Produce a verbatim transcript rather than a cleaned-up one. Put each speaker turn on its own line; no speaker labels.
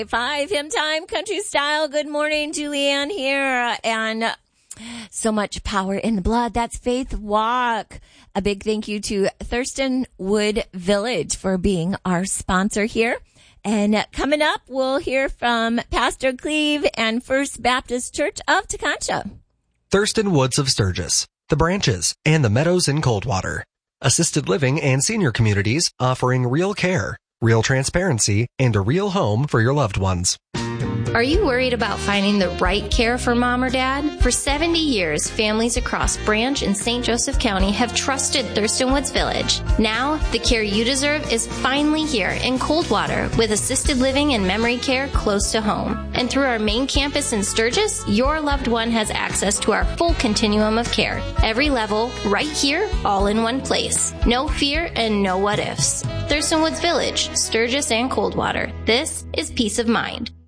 Five hymn time, country style. Good morning, Julianne here, and so much power in the blood. That's Faith Walk. A big thank you to Thurston Wood Village for being our sponsor here. And coming up, we'll hear from Pastor Cleve and First Baptist Church of Tekonsha.
Thurston Woods of Sturgis, The Branches, and the Meadows in Coldwater. Assisted living and senior communities offering real care, real transparency, and a real home for your loved ones.
Are you worried about finding the right care for mom or dad? For seventy years, families across Branch and Saint Joseph County have trusted Thurston Woods Village. Now, the care you deserve is finally here in Coldwater with assisted living and memory care close to home. And through our main campus in Sturgis, your loved one has access to our full continuum of care. Every level, right here, all in one place. No fear and no what-ifs. Thurston Woods Village, Sturgis and Coldwater. This is peace of mind.